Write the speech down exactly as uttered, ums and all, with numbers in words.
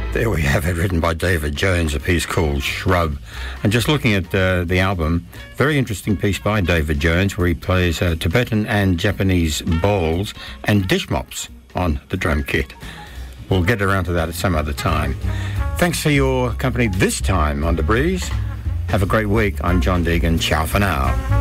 There we have it, written by David Jones, a piece called Shrub. And just looking at uh, the album, very interesting piece by David Jones where he plays uh, Tibetan and Japanese bowls and dish mops on the drum kit. We'll get around to that at some other time. Thanks for your company this time on The Breeze. Have a great week. I'm John Deegan. Ciao for now.